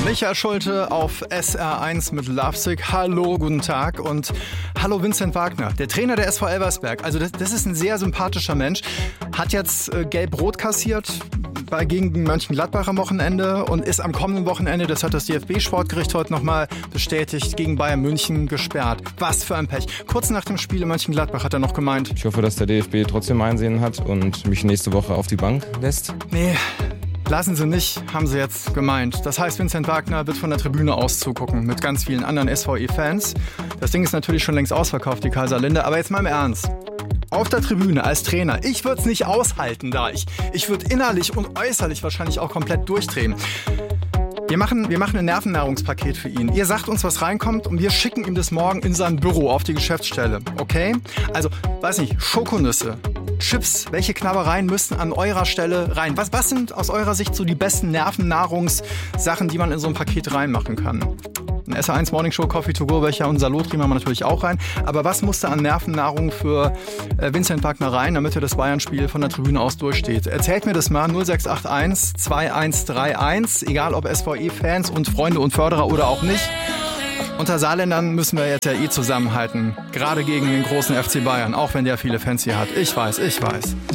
Michael Schulte auf SR1 mit Lovesick. Hallo, guten Tag und hallo Vincent Wagner, der Trainer der SV Elversberg. Also das ist ein sehr sympathischer Mensch, hat jetzt gelb-rot kassiert gegen Mönchengladbach am Wochenende und ist am kommenden Wochenende, das hat das DFB-Sportgericht heute nochmal bestätigt, gegen Bayern München gesperrt. Was für ein Pech. Kurz nach dem Spiel in Mönchengladbach hat er noch gemeint: Ich hoffe, dass der DFB trotzdem Einsehen hat und mich nächste Woche auf die Bank lässt. Nee, lassen Sie nicht, haben sie jetzt gemeint. Das heißt, Vincent Wagner wird von der Tribüne aus zugucken mit ganz vielen anderen SVE-Fans. Das Ding ist natürlich schon längst ausverkauft, die Kaiserlinde. Aber jetzt mal im Ernst. Auf der Tribüne als Trainer, ich würde es nicht aushalten da. Ich würde innerlich und äußerlich wahrscheinlich auch komplett durchdrehen. Wir machen ein Nervennahrungspaket für ihn. Ihr sagt uns, was reinkommt und wir schicken ihm das morgen in sein Büro auf die Geschäftsstelle. Okay? Also, weiß nicht, Schokonüsse, Chips, welche Knabbereien müssten an eurer Stelle rein? Was sind aus eurer Sicht so die besten Nervennahrungssachen, die man in so ein Paket reinmachen kann? Ein SR1 Morning Show, Coffee to go, Becher und Salat kriegen wir natürlich auch rein. Aber was muss da an Nervennahrung für Vincent Wagner rein, damit er das Bayern-Spiel von der Tribüne aus durchsteht? Erzählt mir das mal, 0681 2131, egal ob SVE-Fans und Freunde und Förderer oder auch nicht. Unter Saarländern müssen wir jetzt ja zusammenhalten, gerade gegen den großen FC Bayern, auch wenn der viele Fans hier hat. Ich weiß.